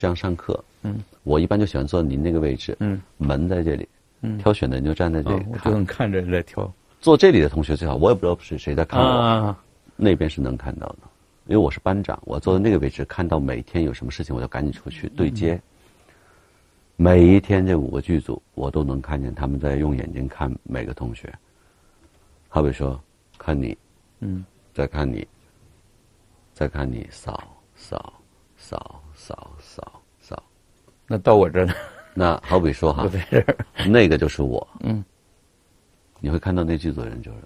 这样上课，我一般就喜欢坐您那个位置，门在这里，挑选的人就站在这里， 我就能看着人在挑。 坐这里的同学最好，我也不知道是谁在看我，那边是能看到的，因为我是班长，我坐在那个位置，看到每天有什么事情，我就赶紧出去对接。每一天这5个剧组，我都能看见他们在用眼睛看每个同学。好比说，看你，再看你，再看你，扫。 那到我这儿呢？ 那好比说哈， 我在这儿， 那个就是我。你会看到那剧组的人就是，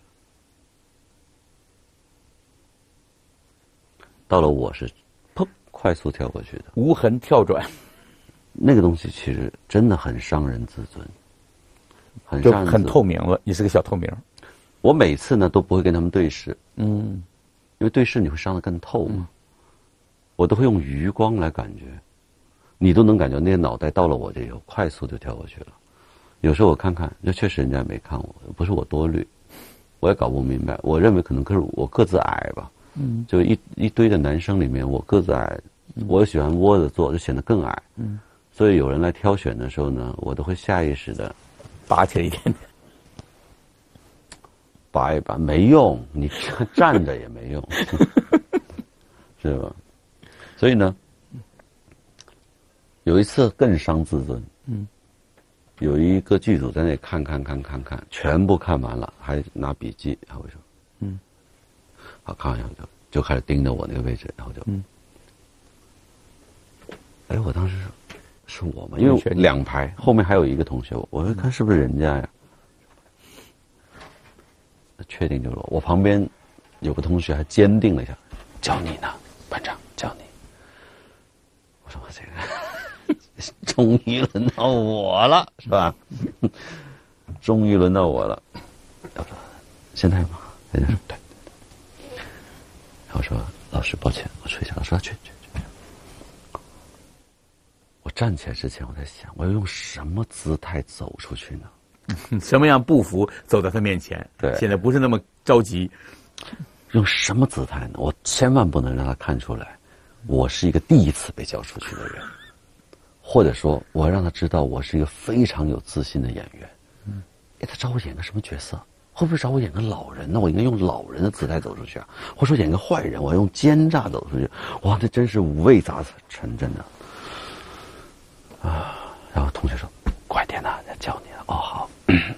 到了我是，砰，快速跳过去的， 无痕跳转。 那个东西其实真的很伤人自尊， 就很透明了。你是个小透明。 我每次呢都不会跟他们对视，因为对视你会伤得更透嘛。我都会用余光来感觉，你都能感觉那个脑袋到了我这以后，快速就跳过去了。有时候我看看，就确实人家没看我，不是我多虑，我也搞不明白。我认为可能是我个子矮吧，就一堆的男生里面，我个子矮，我喜欢窝着坐，就显得更矮。所以有人来挑选的时候呢，我都会下意识的拔起来一点点。 拔一拔没用，你站着也没用，是吧？所以呢，有一次更伤自尊。有一个剧组在那里看，全部看完了，还拿笔记，然后我说，好，看完以后就开始盯着我那个位置，然后就，我当时是我吗？因为2排后面还有一个同学，我看是不是人家呀？确定就是我旁边有个同学还坚定了一下，叫你呢，班长叫你。我说这个终于轮到我了，是吧？终于轮到我了。我说现在吗？人家说对。然后说老师抱歉，我吹一下。老师去。我站起来之前，我在想，我要用什么姿态走出去呢？ 什么样步幅走到他面前？ 对， 现在不是那么着急。 用什么姿态呢？我千万不能让他看出来，我是一个第一次被叫出去的人，或者说，我要让他知道我是一个非常有自信的演员。他找我演个什么角色？会不会找我演个老人呢？我应该用老人的姿态走出去啊，或者说演个坏人，我要用奸诈走出去。哇，这真是五味杂陈，真的。然后同学说：“快点呐，人家叫你了。”哦，好。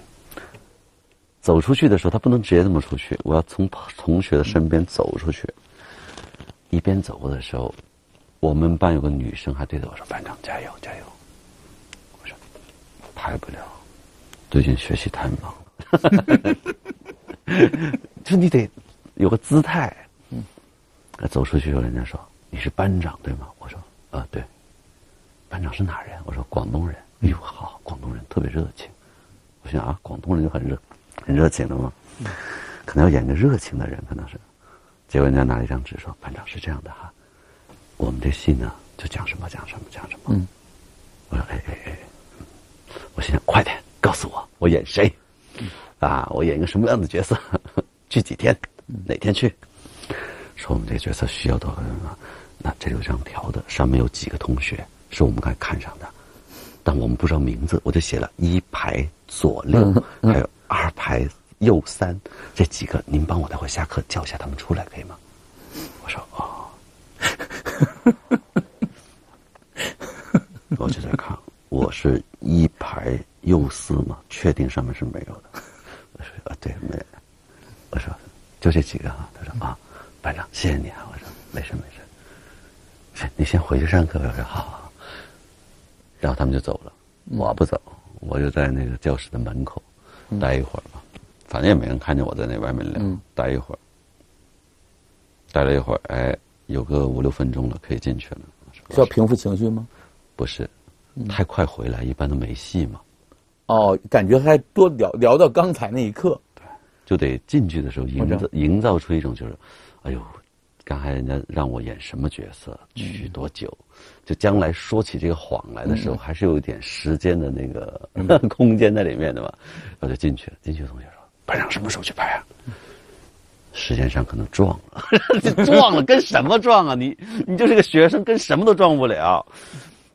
走出去的时候，他不能直接这么出去，我要从同学的身边走出去。一边走过的时候，我们班有个女生还对着我说：“班长加油加油！”我说：“拍不了，最近学习太忙了。”就你得有个姿态。走出去以后，人家说：“你是班长对吗？”我说：“对。”班长是哪人？我说：“广东人。”哎呦，好，广东人特别热情。我想广东人就很热情的嘛，可能要演个热情的人，可能是。结果人家拿了一张纸说：“班长是这样的哈，我们这戏呢就讲什么。”我说：“我心想快点告诉我演谁，我演一个什么样的角色，去几天，哪天去？说我们这个角色需要多少人啊？那这有张条的，上面有几个同学是我们该看上的。”但我们不知道名字，我就写了1排左6，还有2排右3，这几个您帮我待会下课叫一下他们出来可以吗？我说我就在看，我是1排右4嘛，确定上面是没有的。我说对没。我说就这几个啊。他说班长谢谢你啊。我说没事，你先回去上课。我说好。然后他们就走了，我不走，我就在那个教室的门口待一会儿吧，反正也没人看见我在那外面聊，待一会儿，待了一会儿，有个5、6分钟了，可以进去了。 需要平复情绪吗？ 不是，太快回来，一般都没戏嘛。 感觉还多聊到刚才那一刻， 对，就得进去的时候营造出一种就是，哎呦。刚才人家让我演什么角色，去多久，就将来说起这个谎来的时候，还是有一点时间的那个空间在里面的嘛。我就进去了，同学说：“班长什么时候去拍啊？”时间上可能撞了，撞了跟什么撞啊？你就是个学生，跟什么都撞不了。